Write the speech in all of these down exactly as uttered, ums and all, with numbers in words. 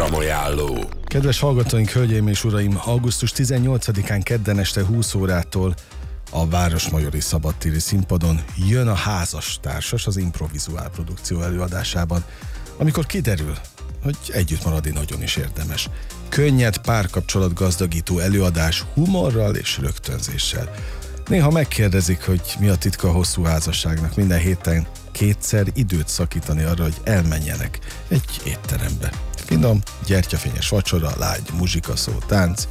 Programajánló. Kedves hallgatóink, hölgyeim és uraim, augusztus tizennyolcadikán kedden este húsz órától a Városmajori Szabadtéri Színpadon jön a Házas Társas az improvizuál produkció előadásában, amikor kiderül, hogy együtt maradni nagyon is érdemes. Könnyed, párkapcsolat gazdagító előadás humorral és rögtönzéssel. Néha megkérdezik, hogy mi a titka a hosszú házasságnak, minden héten kétszer időt szakítani arra, hogy elmenjenek egy étterembe. Finom, gyertyafényes vacsora, lágy muzsika, szó, tánc.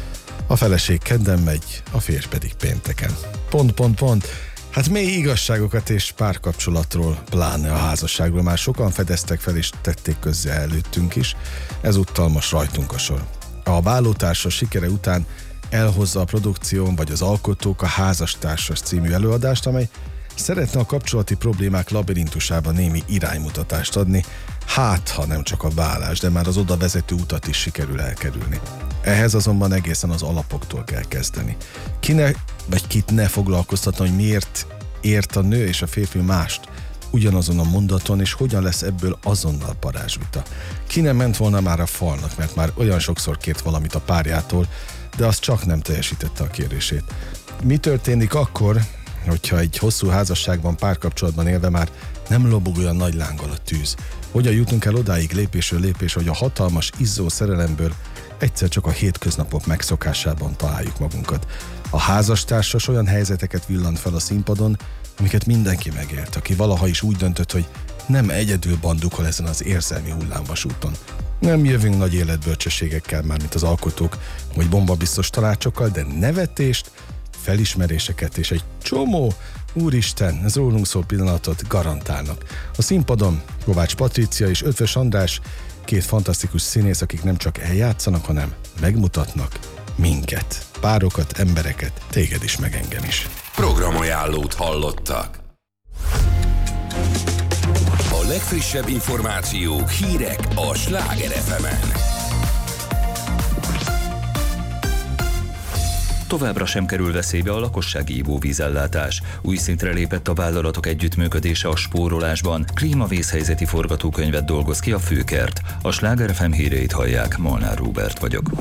A feleség kedden megy, a férj pedig pénteken. Pont, pont, pont. Hát mély igazságokat és párkapcsolatról, pláne a házasságról már sokan fedeztek fel és tették közzé előttünk is. Ezúttal most rajtunk a sor. A Vállótársas sikere után elhozza a produkción vagy az alkotók a Házastársas című előadást, amely szeretne a kapcsolati problémák labirintusában némi iránymutatást adni, hát ha nem csak a válás, de már az oda vezető utat is sikerül elkerülni. Ehhez azonban egészen az alapoktól kell kezdeni. Kine, vagy kit ne foglalkoztatna, hogy miért ért a nő és a férfi mást ugyanazon a mondaton, és hogyan lesz ebből azonnal parázsvita. Ki nem ment volna már a falnak, mert már olyan sokszor kért valamit a párjától, de az csak nem teljesítette a kérését. Mi történik akkor, hogyha egy hosszú házasságban, párkapcsolatban élve már nem lobog olyan nagy lánggal a tűz? Hogyan jutunk el odáig lépésről lépésre, hogy a hatalmas, izzó szerelemből egyszer csak a hétköznapok megszokásában találjuk magunkat? A Házastársas olyan helyzeteket villant fel a színpadon, amiket mindenki megélt, aki valaha is úgy döntött, hogy nem egyedül bandukol ezen az érzelmi hullámvasúton. Nem jövünk nagy életbölcsességekkel már, mint az alkotók, vagy bombabiztos tanácsokkal, de nevetést, felismeréseket és egy csomó, úristen, ez rólunk szól pillanatot garantálnak. A színpadon Kovács Patrícia és Ötvös András, két fantasztikus színész, akik nem csak eljátszanak, hanem megmutatnak minket, párokat, embereket, téged is, meg engem is. Programajánlót hallottak. A legfrissebb információk, hírek a Sláger ef emen. Továbbra sem kerül veszélybe a lakossági ivóvízellátás. Új szintre lépett a vállalatok együttműködése a spórolásban. Klímavészhelyzeti forgatókönyvet dolgoz ki a Főkert. A Sláger ef em híreit hallják, Molnár Róbert vagyok.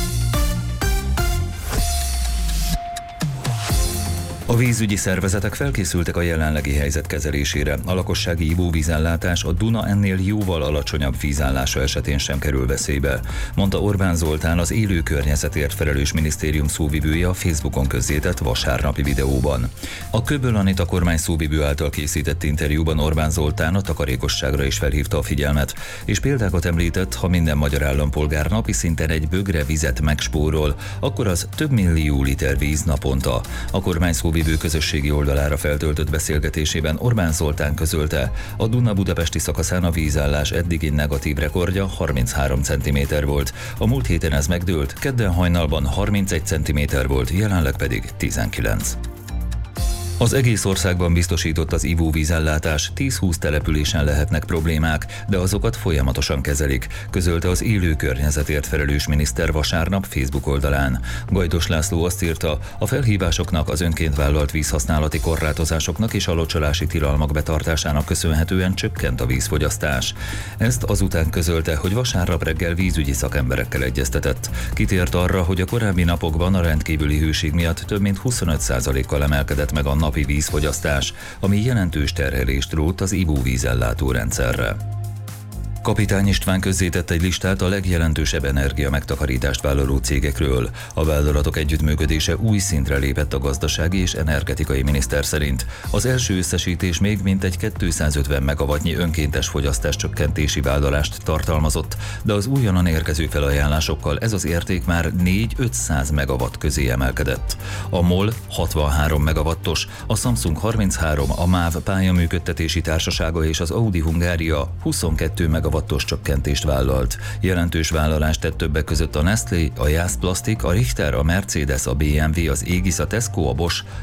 A vízügyi szervezetek felkészültek a jelenlegi helyzet kezelésére. A lakossági ivóvízellátás a Duna ennél jóval alacsonyabb vízállása esetén sem kerül veszélybe, mondta Orbán Zoltán, az élő környezetért felelős minisztérium szóvivője a Facebookon közzétett vasárnapi videóban. A Köböl Anita kormány szóvivő által készített interjúban Orbán Zoltán a takarékosságra is felhívta a figyelmet, és példákat említett, ha minden magyar állampolgár napi szinten egy bögre vizet megspórol, akkor az több millió liter víz naponta. A kormány szóvivő közösségi oldalára feltöltött beszélgetésében Orbán Zoltán közölte, a Duna budapesti szakaszán a vízállás eddigi negatív rekordja harminchárom centiméter volt. A múlt héten ez megdőlt, kedden hajnalban harmincegy centiméter volt, jelenleg pedig tizenkilenc. Az egész országban biztosított az ivóvízellátás, tíz-húsz településen lehetnek problémák, de azokat folyamatosan kezelik, közölte az élő környezetért felelős miniszter vasárnap Facebook oldalán. Gajdos László azt írta, a felhívásoknak, az önként vállalt vízhasználati korlátozásoknak és a locsolási tilalmak betartásának köszönhetően csökkent a vízfogyasztás. Ezt azután közölte, hogy vasárnap reggel vízügyi szakemberekkel egyeztetett. Kitért arra, hogy a korábbi napokban a rendkívüli hőség miatt több mint huszonöt százalékkal emelkedett meg a napi vízfogyasztás, ami jelentős terhelést rótt az ivóvízellátó rendszerre. Kapitány István közzétett egy listát a legjelentősebb energia megtakarítást vállaló cégekről. A vállalatok együttműködése új szintre lépett a gazdasági és energetikai miniszter szerint. Az első összesítés még mintegy kétszázötven megawattnyi önkéntes fogyasztás csökkentési vállalást tartalmazott, de az újonnan érkező felajánlásokkal ez az érték már négy-ötszáz megawatt közé emelkedett. A MOL hatvanhárom megawattos, a Samsung harminchárom, a MÁV pályaműködtetési társasága és az Audi Hungária huszonkettő megawattos csökkentést vállalt. Jelentős vállalást tett többek között a Nestlé, a Jász Plastik, a Richter, a Mercedes, a bé em vé, az Aegis, a Tesco, a Bosch,